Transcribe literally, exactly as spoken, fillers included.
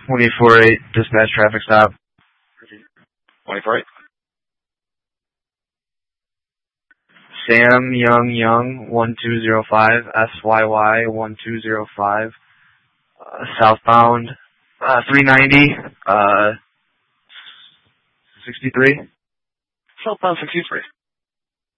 one eight four eight, dispatch traffic stop. one eight four eight. Sam Young Young, one two zero five, S Y Y one two zero five, uh, southbound, uh, three ninety, uh, sixty-three. Southbound sixty-three.